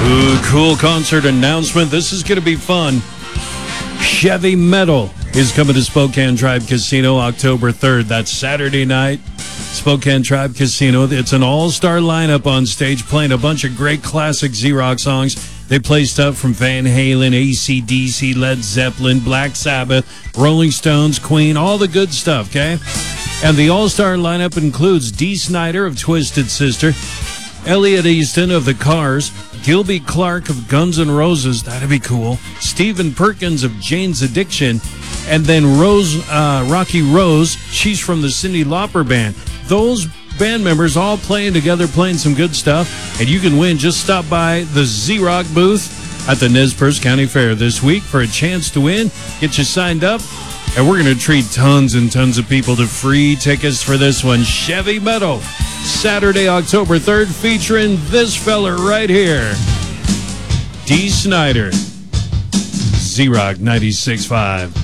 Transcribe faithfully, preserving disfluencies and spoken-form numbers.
Ooh, cool concert announcement. This is going to be fun. Chevy Metal is coming to Spokane Tribe Casino October third. That's Saturday night. Spokane Tribe Casino. It's an all-star lineup on stage playing a bunch of great classic Z-Rock songs. They play stuff from Van Halen, A C D C, Led Zeppelin, Black Sabbath, Rolling Stones, Queen, all the good stuff, okay? And the all-star lineup includes Dee Snider of Twisted Sister, Elliot Easton of The Cars, Gilby Clarke of Guns N' Roses, that'd be cool, Stephen Perkins of Jane's Addiction, and then Rose, uh, Rocky Rose, she's from the Cyndi Lauper Band. Those band members all playing together, playing some good stuff, and you can win. Just stop by the Z-Rock booth at the Nez Perce County Fair this week for a chance to win. Get you signed up, and we're going to treat tons and tons of people to free tickets for this one. Chevy Metal, Saturday, October third, featuring this fella right here, Dee Snider, Z-Rock ninety-six point five.